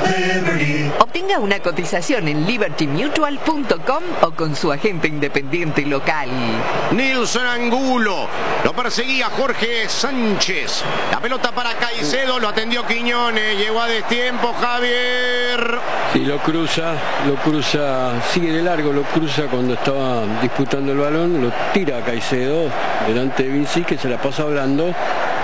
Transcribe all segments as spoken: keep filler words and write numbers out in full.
Liberty. Obtenga una cotización en liberty mutual punto com o con su agente independiente local. Nilson Angulo, lo perseguía Jorge Sánchez. La pelota para Caicedo, lo atendió Quiñones, llegó a destiempo Javier. Y lo cruza, lo cruza, sigue de largo, lo cruza cuando estaba disputando el balón, lo tira a Caicedo delante de Vinci, que se la pasa hablando.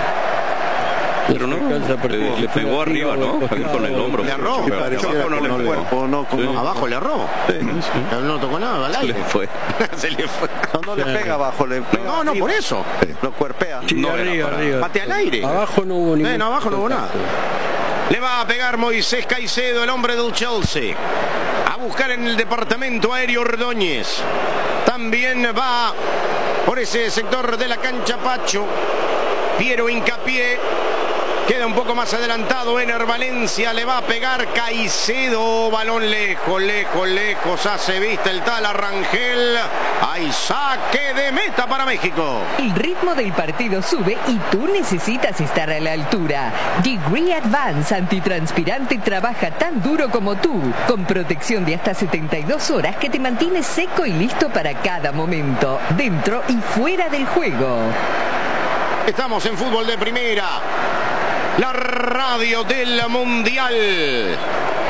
Pero no, le, le pegó arriba, ¿no? Con el hombro. Le erró. Sí, abajo no le fue. No, sí. Abajo le erró. Sí, sí. No tocó nada, al aire. Se le fue. Se le fue. No, no le pega abajo, le pega No, no, arriba. por eso. Lo cuerpea. Sí, no arriba, arriba. Patea al aire. Abajo no hubo ningún. Eh, no, abajo no hubo nada. Le va a pegar Moisés Caicedo, el hombre del Chelsea. A buscar en el departamento aéreo Ordóñez. También va por ese sector de la cancha Pacho. Piero Hincapié. Queda un poco más adelantado Ener Valencia, le va a pegar Caicedo, balón lejos, lejos, lejos, hace vista el tal Rangel. Hay saque de meta para México. El ritmo del partido sube y tú necesitas estar a la altura. Degree Advance Antitranspirante trabaja tan duro como tú, con protección de hasta setenta y dos horas que te mantiene seco y listo para cada momento, dentro y fuera del juego. Estamos en fútbol de primera. La radio del Mundial.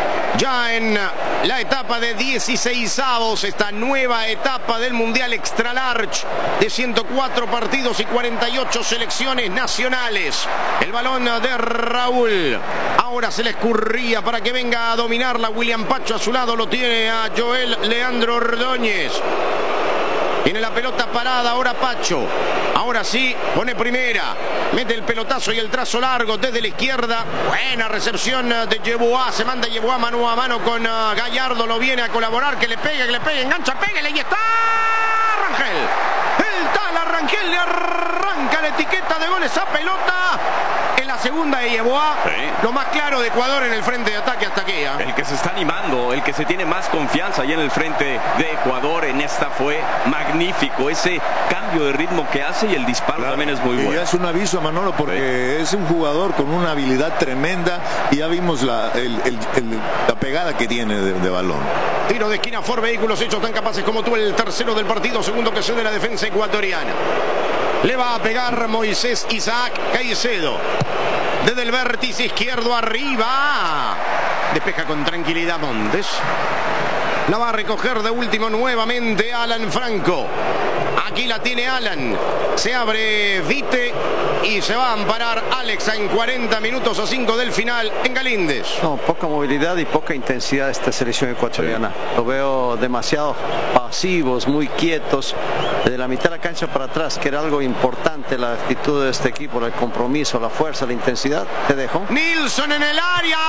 Ya en la etapa de dieciseisavos, esta nueva etapa del Mundial Extra Large de ciento cuatro partidos y cuarenta y ocho selecciones nacionales. El balón de Raúl. Ahora se le escurría para que venga a dominarla William Pacho. A su lado lo tiene a Joel Leandro Ordóñez. Tiene la pelota parada ahora Pacho. Ahora sí, pone primera. Mete el pelotazo y el trazo largo desde la izquierda. Buena recepción de Yeboah. Se manda Yeboah mano a mano con uh, Gallardo. Lo viene a colaborar. Que le pegue, que le pegue. Engancha, pégale. Y está Rangel. El tal Rangel le arranca la etiqueta de goles a pelota. En la segunda de Yeboah. Sí. Lo más claro de Ecuador en el frente de ataque hasta aquí. ¿eh? El que se está animando, el que se tiene más confianza allá en el frente de Ecuador en esta fue magnífico. Ese cambio de ritmo que hace y el disparo claro, también es muy bueno. Y es un aviso, Manolo, porque sí. es un jugador con una habilidad tremenda y ya vimos la, el, el, el, la pegada que tiene de, de balón. Tiro de esquina, Ford Vehículos hechos tan capaces como tú, el tercero del partido, segundo que cede la defensa ecuatoriana. Le va a pegar Moisés Isaac Caicedo. Desde el vértice izquierdo arriba. Despeja con tranquilidad Montes. La va a recoger de último nuevamente Alan Franco. Aquí la tiene Alan. Se abre Vite y se va a amparar Alex en cuarenta minutos a cinco del final en Galíndez. No, poca movilidad y poca intensidad de esta selección ecuatoriana. Sí. Lo veo demasiado pasivos, muy quietos. Desde la mitad de la cancha para atrás, que era algo importante, la actitud de este equipo, el compromiso, la fuerza, la intensidad. Te dejo. Nilson en el área.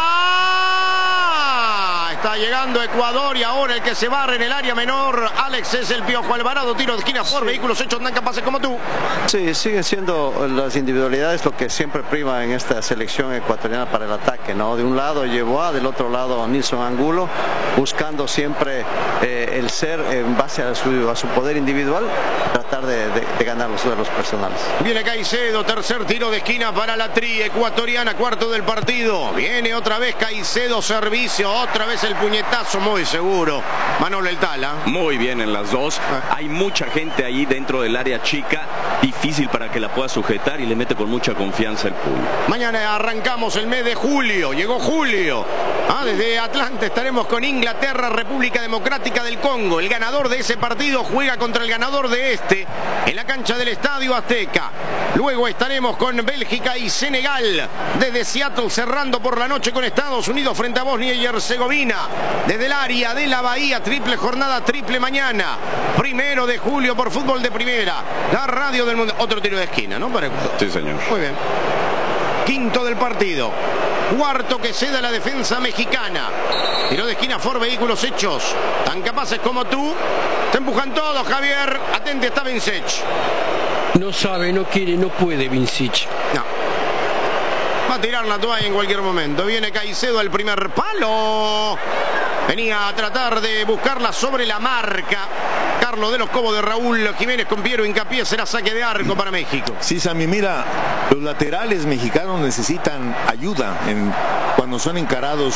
Está llegando Ecuador y ahora el que se barre en el área menor, Alex es el Piojo Alvarado, tiro de esquina por sí. Vehículos hechos tan capaces como tú. Sí, siguen siendo las individualidades lo que siempre prima en esta selección ecuatoriana para el ataque, ¿no? De un lado Yeboah, del otro lado Nilson Angulo, buscando siempre eh, el ser en base a su, a su poder individual, tratar de, de, de ganar los duelos personales. Viene Caicedo, tercer tiro de esquina para la tri ecuatoriana, cuarto del partido. Viene otra vez Caicedo, servicio, otra vez el puñetazo, muy seguro. Manolo el Tala. Muy bien en las dos. Hay mucha gente ahí dentro del área chica, difícil para que la pueda sujetar y le mete con mucha confianza el puño. Mañana arrancamos el mes de julio. Llegó julio. Ah, desde Atlanta estaremos con Inglaterra, República Democrática del Congo. El ganador de ese partido juega contra el ganador de este en la cancha del Estadio Azteca. Luego estaremos con Bélgica y Senegal. Desde Seattle cerrando por la noche con Estados Unidos frente a Bosnia y Herzegovina. Desde el área de la Bahía, triple jornada, triple mañana. Primero de julio por fútbol de primera. La radio del mundo. Otro tiro de esquina, ¿no? Para Ecuador. Sí, señor. Muy bien. Quinto del partido. Cuarto que cede la defensa mexicana. Tiro de esquina por Vehículos hechos tan capaces como tú. Te empujan todos, Javier. Atente, está Vincic. No sabe, no quiere, no puede Vincic. No. Va a tirar la toalla en cualquier momento. Viene Caicedo al primer palo. Venía a tratar de buscarla sobre la marca. Carlos de los Cobos de Raúl Jiménez con Piero Hincapié. Será saque de arco para México. Sí, Sammy, mira, los laterales mexicanos necesitan ayuda en, cuando son encarados